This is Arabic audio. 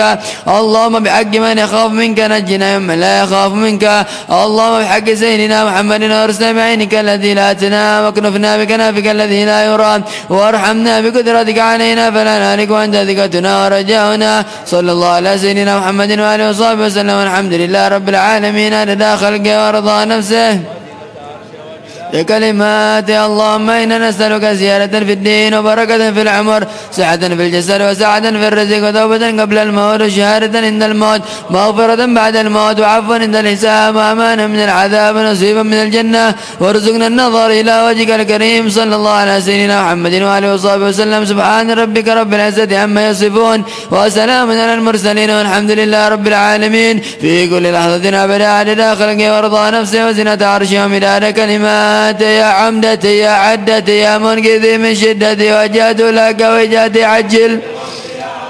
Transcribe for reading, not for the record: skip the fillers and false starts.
اللهم بحق من يخاف منك نجنا ممن لا يخاف منك. اللهم بحق سيدنا محمد وارسنا بعينك الذي لا تنام واكنفنا بكنافك الذي لا يرام وارحمنا بقدرتك علينا فلا نهلك وانت ثقتنا ورجاؤنا. صلى الله على سيدنا محمد وآله وصحبه وسلم والحمد لله رب العالمين عدد خلقه ورضا نفسه بكلمات. اللهم إنا نسألك زيادة في الدين وبركة في العمر صحة في الجسد وسعة في الرزق وتوبة قبل الموت وشهادة عند الموت مغفرة بعد الموت وعفوا عند الحساب وأمانا من العذاب ونصيبا من الجنة وارزقنا النظر إلى وجهك الكريم. صلى الله على سيدنا محمد وآله وصحبه وسلم. سبحان ربك رب العزة عما يصفون وسلام على المرسلين والحمد لله رب العالمين. في كل لحظة أبدا عدد خلقه ورضا نفسه وزنة عرشه ومداد كلمات. يا عمدتي يا عدتي يا منقذي من شدتي وجهت لك وجهتي عجل